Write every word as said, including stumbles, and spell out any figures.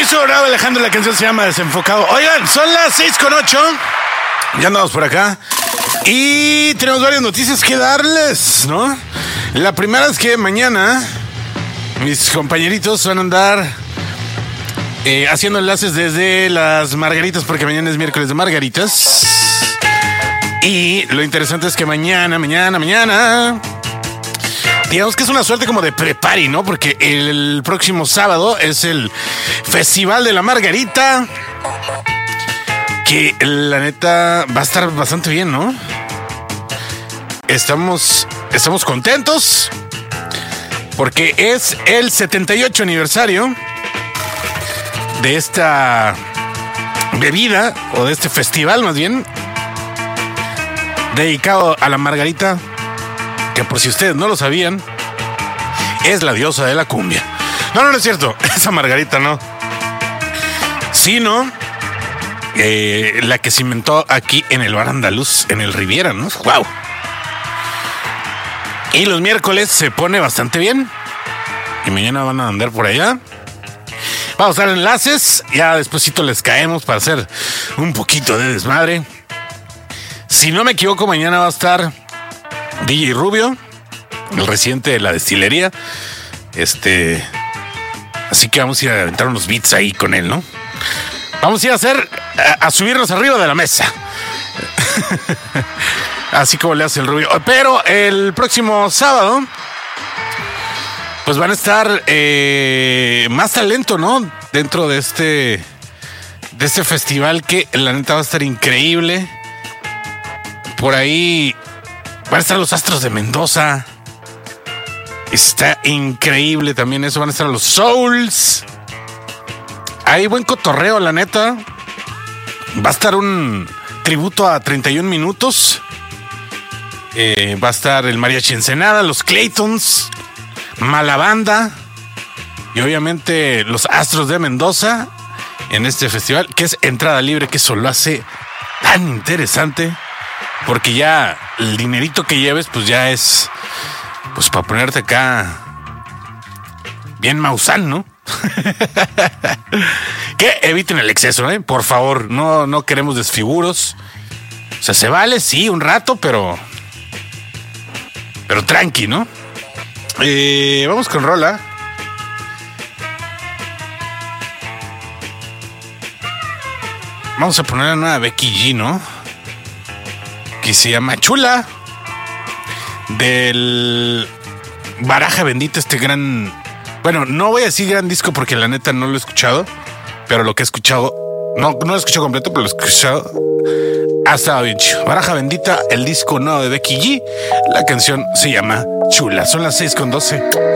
Luis Orado Alejandro, la canción se llama Desenfocado. Oigan, son las seis con ocho. Ya andamos por acá. Y tenemos varias noticias que darles, ¿no? La primera es que mañana mis compañeritos van a andar eh, haciendo enlaces desde las Margaritas, porque mañana es miércoles de Margaritas. Y lo interesante es que mañana, mañana, mañana... digamos que es una suerte como de prepari, ¿no? Porque el próximo sábado es el Festival de la Margarita, que la neta va a estar bastante bien, ¿no? Estamos, estamos contentos porque es el setenta y ocho aniversario de esta bebida, o de este festival más bien, dedicado a la Margarita, que por si ustedes no lo sabían, es la diosa de la cumbia. No, no, no es cierto. Esa Margarita no. Sino eh, la que se inventó aquí en el Bar Andaluz, en el Riviera, ¿no? ¡Wow! Y los miércoles se pone bastante bien. Y mañana van a andar por allá. Vamos a dar enlaces. Ya despuesito les caemos para hacer un poquito de desmadre. Si no me equivoco, mañana va a estar D J Rubio, el residente de la destilería. Este. Así que vamos a ir a aventar unos beats ahí con él, ¿no? Vamos a ir a hacer. A, a subirnos arriba de la mesa. Así como le hace el Rubio. Pero el próximo sábado, pues van a estar eh, más talento, ¿no? Dentro de este. De este festival, que la neta va a estar increíble. Por ahí van a estar los Astros de Mendoza. Está increíble también eso. Van a estar los Souls. Hay buen cotorreo, la neta. Va a estar un tributo a treinta y un minutos. Eh, va a estar el Mariachi Ensenada, los Claytons, Malabanda y obviamente los Astros de Mendoza en este festival, que es entrada libre, que eso lo hace tan interesante. Porque ya el dinerito que lleves, pues ya es, pues para ponerte acá bien mausán, ¿no? Que eviten el exceso, ¿eh? Por favor, no, no queremos desfiguros. O sea, se vale, sí, un rato, pero... Pero tranqui, ¿no? Eh, vamos con rola. Vamos a poner una Becky G, ¿no? Que se llama Chula, del Baraja Bendita, este gran... Bueno, no voy a decir gran disco porque la neta no lo he escuchado, pero lo que he escuchado, no, no lo he escuchado completo, pero lo he escuchado, ha estado bien chido. Baraja Bendita, el disco nuevo de Becky G, la canción se llama Chula. Son las seis con doce.